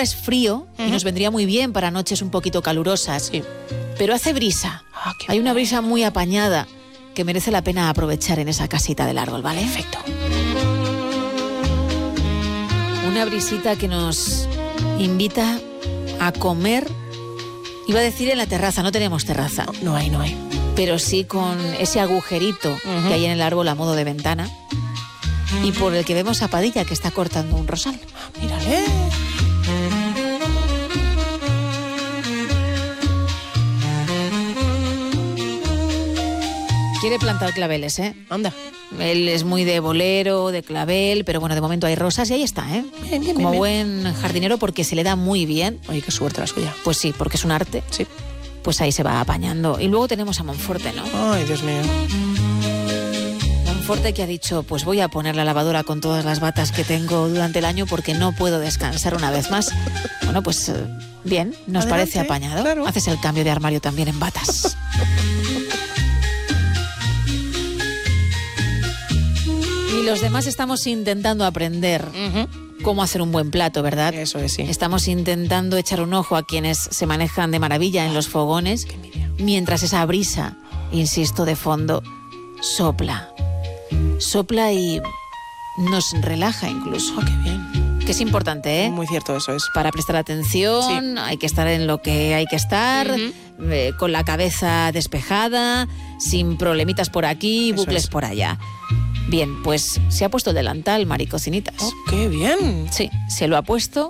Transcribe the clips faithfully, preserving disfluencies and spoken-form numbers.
es frío uh-huh. y nos vendría muy bien para noches un poquito calurosas, sí. pero hace brisa. Ah, Hay una brisa muy apañada que merece la pena aprovechar en esa casita del árbol, ¿vale? Perfecto. Una brisita que nos invita a comer, iba a decir en la terraza, no tenemos terraza. No, no hay, no hay. Pero sí con ese agujerito uh-huh. que hay en el árbol a modo de ventana y por el que vemos a Padilla que está cortando un rosal. Ah, mírale. Quiere plantar claveles, ¿eh? Anda. Él es muy de bolero, de clavel, pero bueno, de momento hay rosas y ahí está, ¿eh? Bien, bien, Como bien, buen bien. jardinero porque se le da muy bien. Oye, qué suerte la suya. Pues sí, porque es un arte. Sí. Pues ahí se va apañando. Y luego tenemos a Monforte, ¿no? Ay, Dios mío. Monforte que ha dicho, pues voy a poner la lavadora con todas las batas que tengo durante el año porque no puedo descansar una vez más. Bueno, pues bien, nos Adelante, parece apañado. Claro. Haces el cambio de armario también en batas. Y los demás estamos intentando aprender Uh-huh. cómo hacer un buen plato, ¿verdad? Eso es, sí. Estamos intentando echar un ojo a quienes se manejan de maravilla en los fogones, mientras esa brisa, insisto, de fondo, sopla. Sopla y nos relaja incluso. Oh, qué bien. Que es importante, ¿eh? Muy cierto, eso es. Para prestar atención, Sí. hay que estar en lo que hay que estar, Uh-huh. eh, con la cabeza despejada, sin problemitas por aquí y Eso bucles es. por allá. Bien, pues se ha puesto el delantal, Mari Cocinitas. Oh, qué bien. Sí, se lo ha puesto.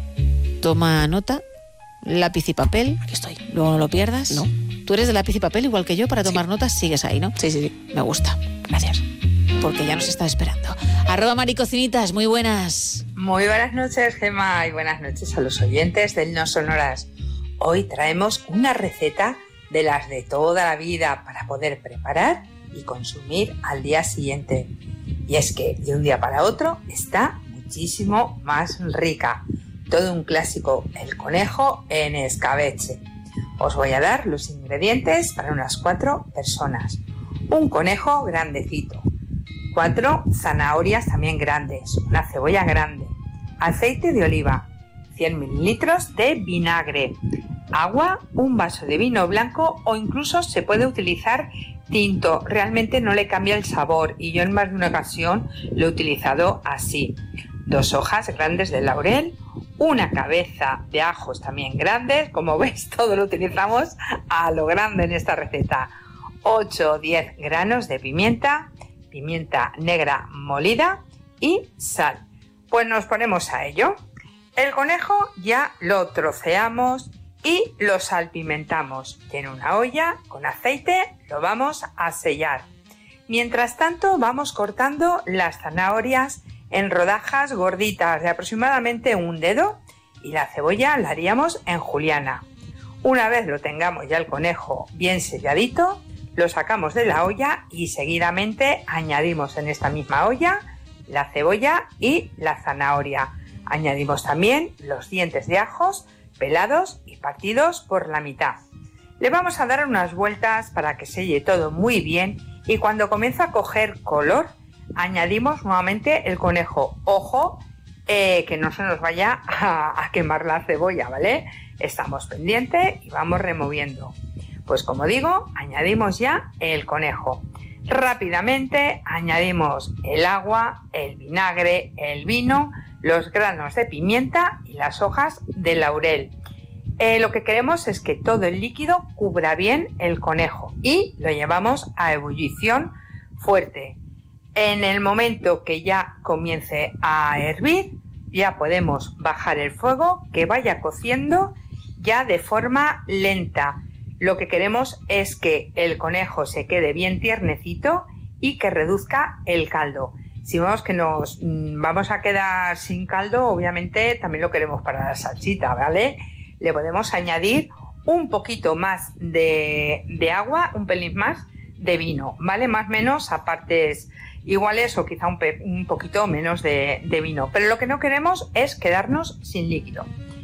Toma nota, lápiz y papel. Aquí estoy. Luego no lo pierdas. No. Tú eres de lápiz y papel igual que yo para tomar Sí. notas, sigues ahí, ¿no? Sí, sí, sí. Me gusta. Gracias. Porque ya nos está esperando. Arroba Mari Cocinitas, muy buenas. Muy buenas noches, Gemma, y buenas noches a los oyentes del No Sonoras. Hoy traemos una receta de las de toda la vida para poder preparar y consumir al día siguiente. Y es que de un día para otro está muchísimo más rica. Todo un clásico, el conejo en escabeche. Os voy a dar los ingredientes para unas cuatro personas. Un conejo grandecito, cuatro zanahorias también grandes, una cebolla grande, aceite de oliva, cien mililitros de vinagre, agua, un vaso de vino blanco o incluso se puede utilizar tinto. Realmente no le cambia el sabor y yo en más de una ocasión lo he utilizado así. Dos hojas grandes de laurel, una cabeza de ajos también grandes, como veis todo lo utilizamos a lo grande en esta receta. ocho o diez granos de pimienta, pimienta negra molida y sal. Pues nos ponemos a ello. El conejo ya lo troceamos y lo salpimentamos. Y en una olla con aceite lo vamos a sellar. Mientras tanto vamos cortando las zanahorias en rodajas gorditas de aproximadamente un dedo y la cebolla la haríamos en juliana. Una vez lo tengamos ya el conejo bien selladito, lo sacamos de la olla y seguidamente añadimos en esta misma olla la cebolla y la zanahoria. Añadimos también los dientes de ajos pelados y partidos por la mitad. Le vamos a dar unas vueltas para que selle todo muy bien y cuando comienza a coger color añadimos nuevamente el conejo. Ojo, eh, que no se nos vaya a, a quemar la cebolla, ¿vale? Estamos pendientes y vamos removiendo. Pues como digo, añadimos ya el conejo. Rápidamente añadimos el agua, el vinagre, el vino, los granos de pimienta y las hojas de laurel. Eh, lo que queremos es que todo el líquido cubra bien el conejo y lo llevamos a ebullición fuerte. En el momento que ya comience a hervir, ya podemos bajar el fuego, que vaya cociendo ya de forma lenta. Lo que queremos es que el conejo se quede bien tiernecito y que reduzca el caldo. Si vemos que nos mmm, vamos a quedar sin caldo, obviamente también lo queremos para la salsita, ¿vale? Le podemos añadir un poquito más de, de agua, un pelín más de vino, ¿vale? Más o menos a partes iguales o quizá un, pe- un poquito menos de, de vino. Pero lo que no queremos es quedarnos sin líquido.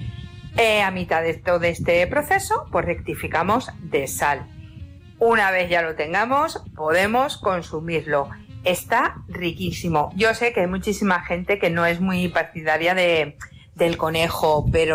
Eh, a mitad de todo este proceso, pues rectificamos de sal. Una vez ya lo tengamos, podemos consumirlo. Está riquísimo. Yo sé que hay muchísima gente que no es muy partidaria de, del conejo, pero